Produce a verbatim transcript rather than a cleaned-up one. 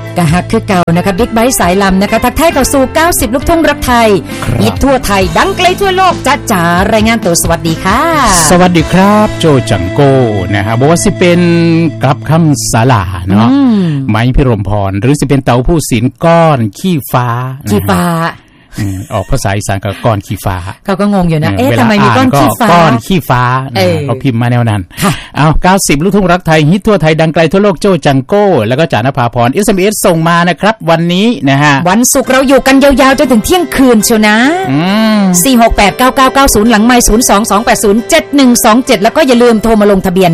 กะฮักคือเก่านะคะบิ๊กไบค์สายลำนะคะทักทายเข้าสู่เก้าสิบลูกทุ่งรักไทยฮิตทั่วไทยดังไกลทั่วโลกจ้าจ๋ารายงานตัวสวัสดีค่ะสวัสดีครับโจจังโก้นะฮะบอกว่าสิเป็นกลับคำสาลาเนาะไม้พิรมพรหรือสิเป็นเตาผู้ศิลก้อนขี้ฟ้าขี้ฟ้าออกภาษาอีสานกับก้อนขี้ฟ้าเขาก็งงอยู่นะเอ๊ะทำไมมีก้อนขี้ฟ้าก้อนขี้ฟ้าเขาพิมพ์มาแนวนั้นเอาเก้าสิบลูกทุ่งรักไทยฮิตทั่วไทยดังไกลทั่วโลกโจจังโก้แล้วก็จานภาพร เอส เอ็ม เอส ส่งมานะครับวันนี้นะฮะวันศุกร์เราอยู่กันยาวๆจนถึงเที่ยงคืนเชียวนะสี่ หก แปด เก้า เก้า เก้า ศูนย์หลังไมค์ศูนย์ สอง สอง แปด ศูนย์ เจ็ด หนึ่ง สอง เจ็ดแล้วก็อย่าลืมโทรมาลงทะเบียน